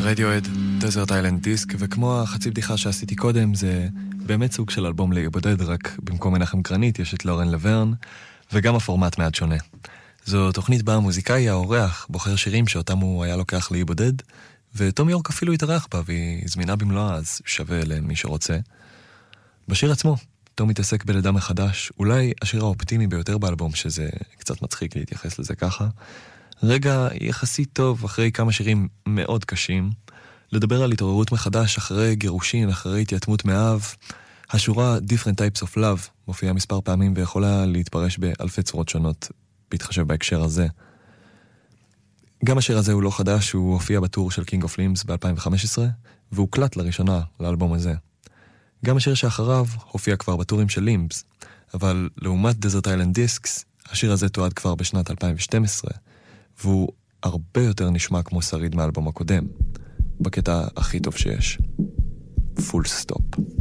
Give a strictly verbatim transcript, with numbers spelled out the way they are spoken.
רדיואד, דזרט איילנד דיסק, וכמו החצי בדיחה שעשיתי קודם, זה באמת סוג של אלבום לאי בודד, רק במקום מנחם גרנית יש את לורן לברן, וגם הפורמט מעט שונה. זו תוכנית בה המוזיקאי, האורח, בוחר שירים שאותם הוא היה לוקח לאי בודד, וטום יורק אפילו התארח בה, והיא זמינה במלואה, אז שווה למי שרוצה. בשיר עצמו, תום מתעסק בלידה מחדש, אולי השיר האופטימי ביותר באלבום, שזה קצת מצחיק להתייחס לזה ככה. רגע יחסית טוב אחרי כמה שירים מאוד קשים, לדבר על התעוררות מחדש אחרי גירושין, אחרי התייתמות מאב. השורה Different Types of Love מופיעה מספר פעמים ויכולה להתפרש באלפי צורות שונות בהתחשב בהקשר הזה. גם השיר הזה הוא לא חדש, הוא הופיע בטור של King of Limbs ב-אלפיים וחמש עשרה, והוא קלט לראשונה לאלבום הזה. גם השיר שאחריו הופיע כבר בטורים של לימבס, אבל לעומת Desert Island Discs, השיר הזה תועד כבר בשנת אלפיים ושתים עשרה, והוא הרבה יותר נשמע כמו שריד מהאלבום הקודם, בקטע הכי טוב שיש. Full stop.